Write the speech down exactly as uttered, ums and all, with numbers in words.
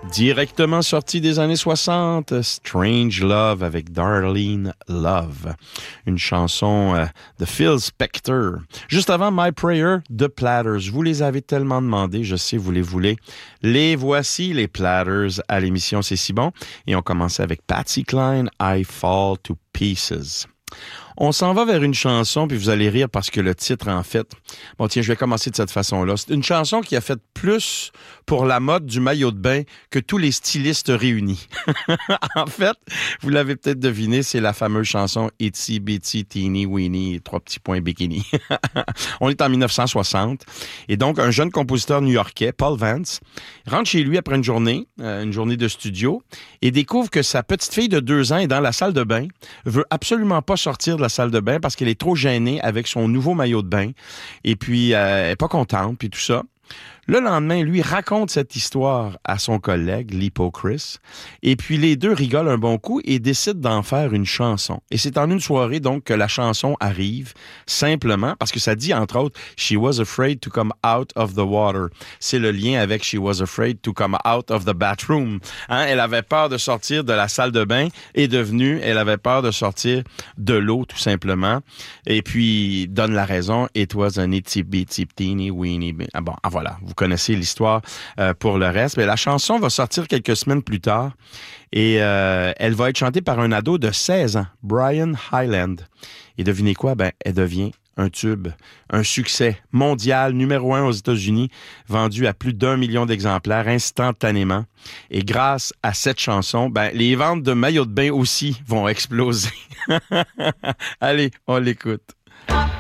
Directement sorti des années soixante, Strange Love avec Darlene Love, une chanson euh, de Phil Spector. Juste avant, My Prayer de Platters. Vous les avez tellement demandé, je sais, vous les voulez. Les voici, les Platters, à l'émission C'est si bon. Et on commence avec Patsy Cline, I Fall to Pieces. On s'en va vers une chanson, puis vous allez rire parce que le titre, en fait... Bon, tiens, je vais commencer de cette façon-là. C'est une chanson qui a fait plus pour la mode du maillot de bain que tous les stylistes réunis. En fait, vous l'avez peut-être deviné, c'est la fameuse chanson « Itsy Bitsy Teeny Weeny », trois petits points bikini. On est en dix-neuf cent soixante. Et donc, un jeune compositeur new-yorkais, Paul Vance, rentre chez lui après une journée, euh, une journée de studio, et découvre que sa petite fille de deux ans est dans la salle de bain, veut absolument pas sortir de la salle de bain parce qu'elle est trop gênée avec son nouveau maillot de bain. Et puis, euh, elle est pas contente, puis tout ça. Le lendemain, lui raconte cette histoire à son collègue, Lipo Chris, et puis les deux rigolent un bon coup et décident d'en faire une chanson. Et c'est en une soirée, donc, que la chanson arrive, simplement, parce que ça dit, entre autres, « She was afraid to come out of the water ». C'est le lien avec « She was afraid to come out of the bathroom ». Hein? Elle avait peur de sortir de la salle de bain et devenue, elle avait peur de sortir de l'eau, tout simplement. Et puis, donne la raison, « It was an itsy bitsy teeny weeny ». Ah bon, ah voilà, vous connaissez l'histoire euh, pour le reste. Mais la chanson va sortir quelques semaines plus tard et euh, elle va être chantée par un ado de seize ans, Brian Hyland. Et devinez quoi? Ben, elle devient un tube, un succès mondial, numéro un aux États-Unis, vendu à plus d'un million d'exemplaires instantanément. Et grâce à cette chanson, ben, les ventes de maillots de bain aussi vont exploser. Allez, on l'écoute.